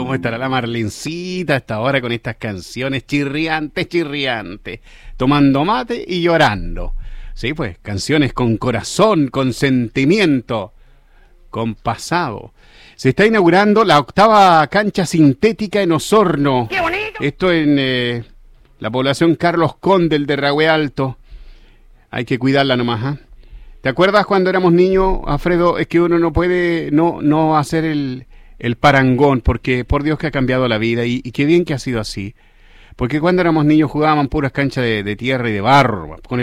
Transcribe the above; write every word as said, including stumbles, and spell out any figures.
¿Cómo estará la Marlencita hasta ahora con estas canciones chirriantes, chirriantes? Tomando mate y llorando. Sí, pues, canciones con corazón, con sentimiento, con pasado. Se está inaugurando la octava cancha sintética en Osorno. ¡Qué bonito! Esto en eh, la población Carlos Condel de Rahue Alto. Hay que cuidarla nomás, ¿eh? ¿Te acuerdas cuando éramos niños, Alfredo? Es que uno no puede no, no hacer el, el parangón, porque por Dios que ha cambiado la vida, y, y qué bien que ha sido así. Porque cuando éramos niños jugábamos puras canchas de, de tierra y de barro, con el